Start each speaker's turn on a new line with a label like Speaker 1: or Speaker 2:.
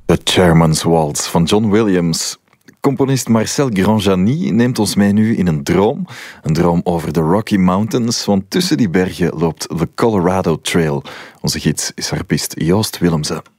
Speaker 1: The Chairman's Waltz van John Williams. Componist Marcel Granjani neemt ons mee nu in een droom. Een droom over de Rocky Mountains, want tussen die bergen loopt de Colorado Trail. Onze gids is harpist Joost Willemse.